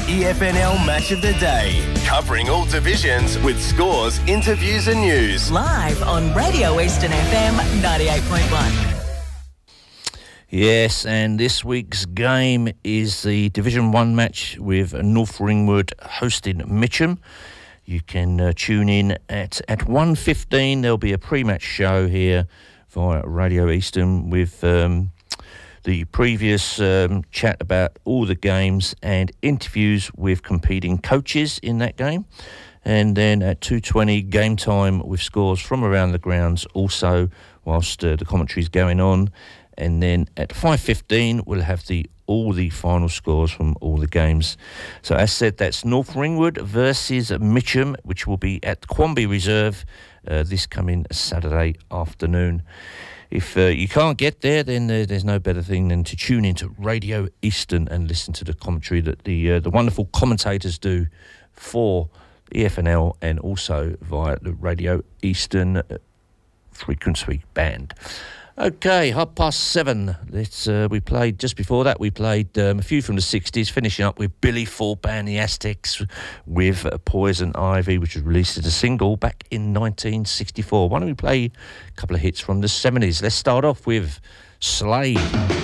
EFNL Match of the Day, covering all divisions with scores, interviews and news. Live on Radio Eastern FM 98.1. Yes, and this week's game is the Division 1 match with North Ringwood hosting Mitcham. You can tune in at 1:15. There'll be a pre-match show here via Radio Eastern with the previous chat about all the games and interviews with competing coaches in that game. And then at 2:20, game time with scores from around the grounds also whilst the commentary's going on. And then at 5:15, we'll have all the final scores from all the games. So as said, that's North Ringwood versus Mitcham, which will be at Quamby Reserve this coming Saturday afternoon. If you can't get there, then there's no better thing than to tune into Radio Eastern and listen to the commentary that the wonderful commentators do for EFNL and also via the Radio Eastern frequency band. Okay, 7:30. We played, just before that, we played a few from the 60s, finishing up with Billy Thorpe and the Aztecs with Poison Ivy, which was released as a single back in 1964. Why don't we play a couple of hits from the 70s? Let's start off with Slade.